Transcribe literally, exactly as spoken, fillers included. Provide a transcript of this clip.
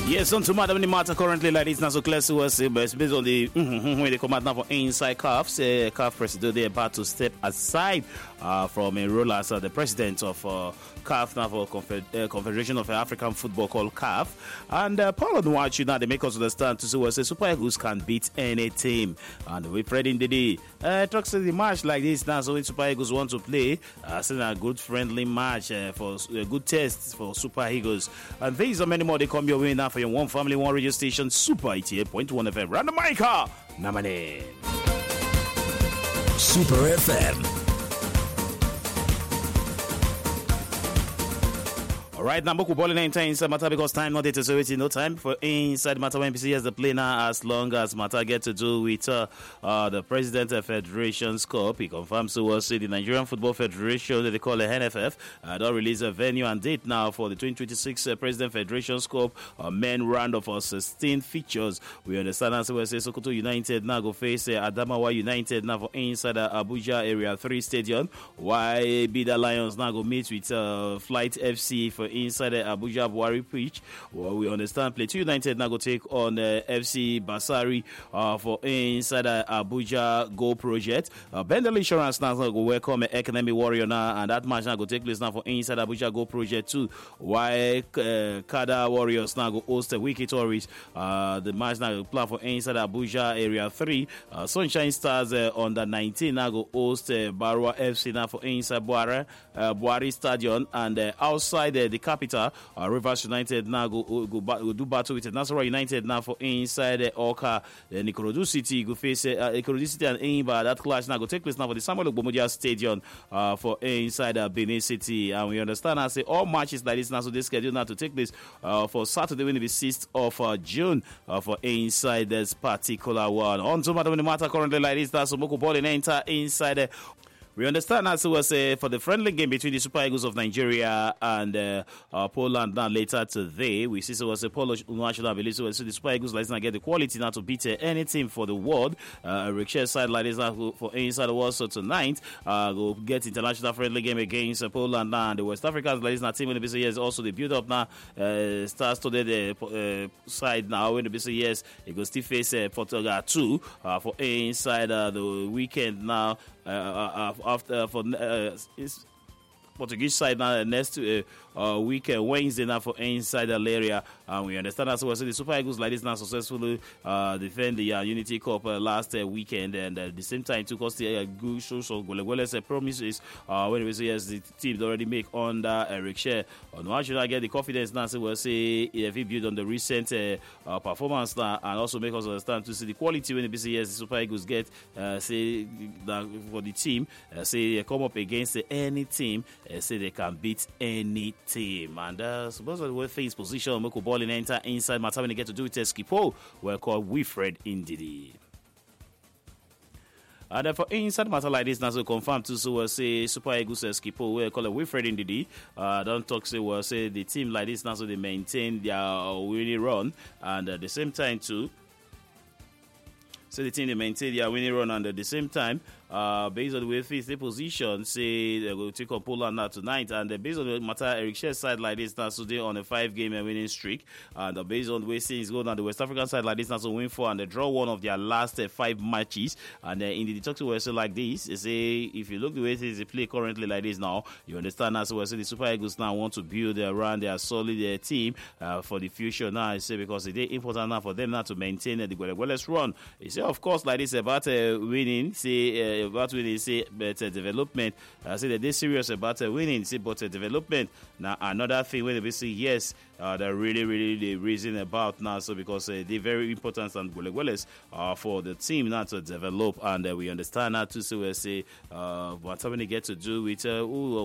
Yes, on to Madam Nimata currently like this now so clear to us, but it's based on the mm-hmm, when they come out now for inside C A F. Say C A F president they're about to step aside uh, from a role as uh, the president of uh, C A F now for Confe- uh, Confederation of African Football called C A F. And uh, Paul Onuachu now they make us understand to say well, say Super Eagles can beat any team. And we Fred in the day uh, talks to the match like this now. So when Super Eagles want to play, uh, send a good friendly match uh, for a good test for Super Eagles. And these are many more they come your way now for your one family, one radio station, Super eighty-eight point one F M. Random Micah, Namane. Super F M. Right now, Boku Bowling inside inside matter because time not it is waiting. No time for inside matter when N B C has the play now as long as matter get to do with uh, uh, the President of Federation's Cup. He confirms to us the Nigerian Football Federation that they call the N F F uh, don't release a venue and date now for the twenty twenty-six uh, President Federation's Cup uh, main round of uh, sixteen features. We understand as we say Sokoto United now go face uh, Adamawa United now for inside uh, Abuja Area three Stadium. Why Bida Lions now go meet with uh, Flight F C for inside the Abuja Buhari pitch. Well, we understand Plateau United now go take on uh, F C Basari uh, for inside the Abuja Go Project. Uh, Bendel Insurance now go welcome uh, Economy Warrior now, and that match now go take place now for inside Abuja Go Project too. Why uh, Kada Warriors now go host the Wiki Tories. Uh, the match now go plan for inside Abuja Area three. Uh, Sunshine Stars uh, under nineteen now go host uh, Barwa F C now for inside Buhari, uh, Buhari Stadium, and uh, outside uh, the capital, uh, Rivers United now go, go, go, go do battle with Nasarawa United now for inside uh, Oka. Then Ikorodu City go face uh, Ikorodu City and Enyimba. That clash now go take place now for the Samuel Ogbomodia Stadium uh, for inside uh, Benin City. And we understand I say all matches like this now, so they schedule now to take place uh, for Saturday, when it be sixth of uh, June uh, for inside this particular one. On to Madam Matter currently like this, that's Moko Ball in enter inside. Uh, We understand as it was uh, for the friendly game between the Super Eagles of Nigeria and uh, uh, Poland now later today. We see so was a Polish national ability. So the Super Eagles like now get the quality now to beat uh, any team for the world. Uh, Rick side like this now for inside the world. So tonight, uh, go get international friendly game against uh, Poland now. And the West Africans like this now team in the B C S also the build up now. Uh, starts today the uh, side now in the B C S. It goes still face uh, Portugal too uh, for inside uh, the weekend now. Uh, uh, after for uh, Portuguese side now next uh, uh, weekend Wednesday now for inside the area, and we understand as well. So the Super Eagles like this now successfully uh, defend the uh, Unity Cup uh, last uh, weekend, and uh, at the same time took us the uh, good show so Golegoles uh, promises uh, when we say yes the team already make under Eric Share. On how should I get the confidence now? So we'll say if he build on the recent uh, uh, performance now, and also make us understand to see the quality when the yes the Super Eagles get uh, say that for the team uh, say they come up against uh, any team. Uh, say they can beat any team, and uh, suppose the way face position Moko Ball in enter inside matter when they get to do with Eskipo, we're called Wilfred Indidi. And uh, for inside matter like this, now so confirm too, so we'll say Super Eagles Eskipo, we'll call it Wilfred Indidi. Uh, don't talk, say we'll say the team like this now, so they maintain their winning run, and at the same time too. So the team they maintain their winning run, and at the same time, uh, based on the way face the position, say they will take on Poland now tonight, and uh, based on the matter Eric Shear's side like this now, so they on a five-game winning streak, and uh, based on the way things go now, the West African side like this now, so win four and they draw one of their last uh, five matches, and uh, in the talk to us like this, they say if you look the way things they play currently like this now, you understand now, so we say the Super Eagles now want to build around their solid uh, team uh, for the future now. I say because it is important now for them now to maintain uh, the Guelegueles run. They say of course like this about uh, winning, say. Uh, about winning, say, but uh, development. I say that they're serious about uh, winning, say, but uh, development. Now, another thing when they say yes, uh, they're really, really the reason about now. So, because uh, they're very important and Guelegueles uh, for the team now to develop, and uh, we understand now to say, we say, uh, whatever they get to do with uh, who